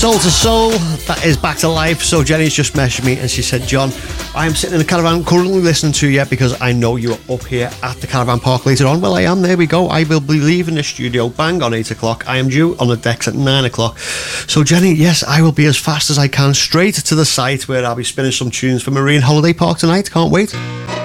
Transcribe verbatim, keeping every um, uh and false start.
Soul to Soul, that is Back to Life. So Jenny's just messaged me and she said, John, I am sitting in the caravan currently listening to you because I know you are up here at the caravan park later on. Well, I am. There we go. I will be leaving the studio bang on eight o'clock. I am due on the decks at nine o'clock. So Jenny, yes, I will be as fast as I can straight to the site where I'll be spinning some tunes for Marine Holiday Park tonight. Can't wait.